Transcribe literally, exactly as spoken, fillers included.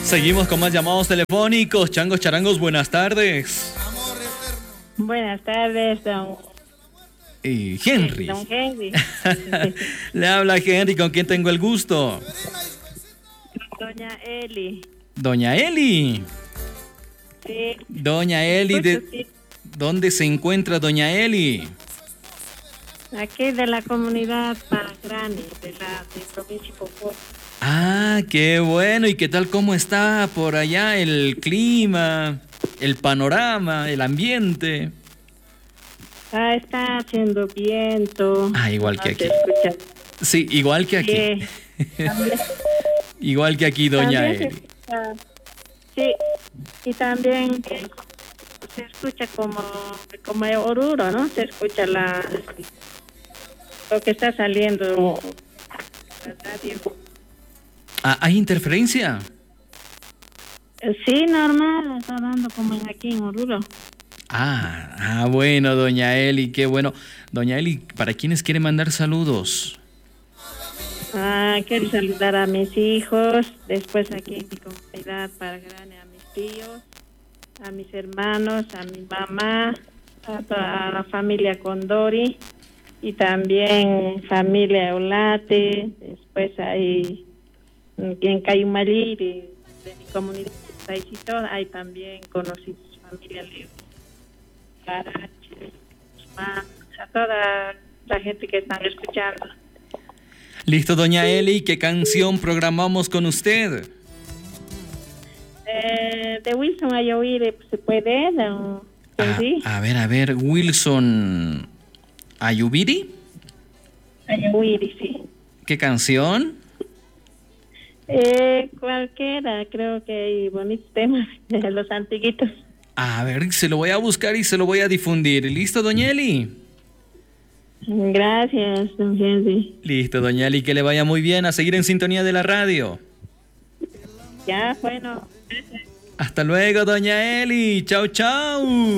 Seguimos con más llamados telefónicos. Changos, charangos, buenas tardes. Buenas tardes, don... Y Henry. Don Henry. Le habla Henry, ¿con quién tengo el gusto? Doña Eli. Doña Eli. Sí. Doña Eli, de... ¿dónde se encuentra Doña Eli? Aquí de la comunidad Paragrani, de la de provincia Popó. Ah, qué bueno. ¿Y qué tal cómo está por allá el clima, el panorama, el ambiente? Ah, está haciendo viento. Ah, igual que No aquí. se escucha. Sí, igual que aquí. Sí. También, Igual que aquí, Doña también se Eli. escucha- sí, y también eh, se escucha como, como Oruro, ¿no? Se escucha la lo que está saliendo la radio. Ah, ¿hay interferencia? Eh, Sí, normal, está dando como en aquí en Oruro. Ah, ah, bueno, Doña Eli, qué bueno. Doña Eli, ¿para quiénes quiere mandar saludos? Ah, quiero saludar a mis hijos, después aquí en mi comunidad Paragrani, a mis tíos, a mis hermanos, a mi mamá, a, toda- a la familia Condori y también familia Olate, después hay mm, en Cayumalí, de, de mi comunidad Taisito, hay también conocidos familia Leo, Carache, Guzmán, a toda la gente que están escuchando. Listo, Doña Eli, ¿qué canción programamos con usted? Eh, de Wilson a oír, ¿se puede? No, Ah, sí, a ver, a ver, Wilson Ayubiri, a oír, sí. ¿qué canción? Eh, cualquiera, creo que hay bonitos temas, los antiguitos. A ver, se lo voy a buscar y se lo voy a difundir. ¿Listo, Doña Eli? Gracias, don Henry. Listo, Doña Eli, que le vaya muy bien, a seguir en sintonía de la radio. Ya, bueno. Hasta luego, Doña Eli. Chau, chau.